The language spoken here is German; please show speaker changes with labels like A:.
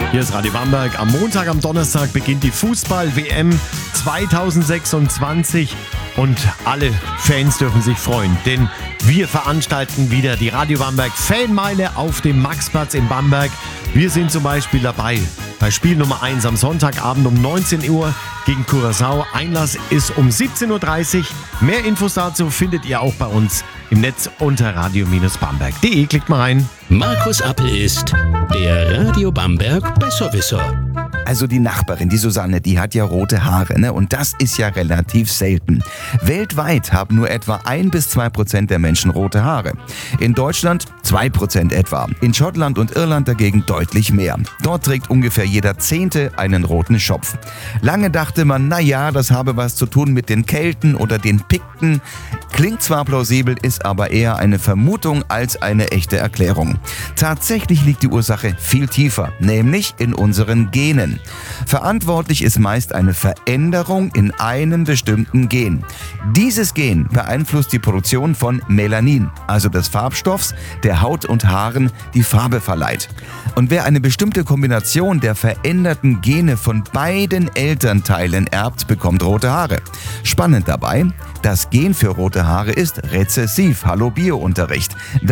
A: Hier ist Radio Bamberg. Am Montag, am Donnerstag beginnt die Fußball-WM 2026 und alle Fans dürfen sich freuen, denn wir veranstalten wieder die Radio Bamberg Fanmeile auf dem Maxplatz in Bamberg. Wir sind zum Beispiel dabei bei Spiel Nummer 1 am Sonntagabend um 19 Uhr gegen Curaçao. Einlass ist um 17.30 Uhr. Mehr Infos dazu findet ihr auch bei uns im Netz unter radio-bamberg.de. Klickt mal rein.
B: Markus Appel ist der Radio Bamberg Besserwisser.
C: Also die Nachbarin, die Susanne, die hat ja rote Haare, ne? Und das ist ja relativ selten. Weltweit haben nur etwa 1-2% der Menschen rote Haare. In Deutschland 2% etwa. In Schottland und Irland dagegen deutlich mehr. Dort trägt ungefähr jeder 10. einen roten Schopf. Lange dachte man, naja, das habe was zu tun mit den Kelten oder den Pikten. Klingt zwar plausibel, ist aber eher eine Vermutung als eine echte Erklärung. Tatsächlich liegt die Ursache viel tiefer, nämlich in unseren Genen. Verantwortlich ist meist eine Veränderung in einem bestimmten Gen. Dieses Gen beeinflusst die Produktion von Melanin, also des Farbstoffs, der Haut und Haaren die Farbe verleiht. Und wer eine bestimmte Kombination der veränderten Gene von beiden Elternteilen erbt, bekommt rote Haare. Spannend dabei, das Gen für rote Haare ist rezessiv. Hallo Biounterricht.